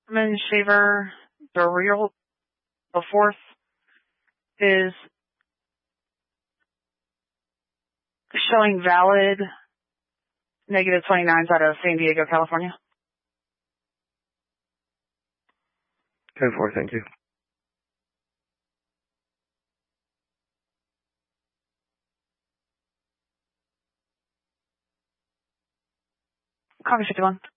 Shaver, the fourth is showing valid negative 29s out of San Diego, California. 10-4, thank you. Copy 51.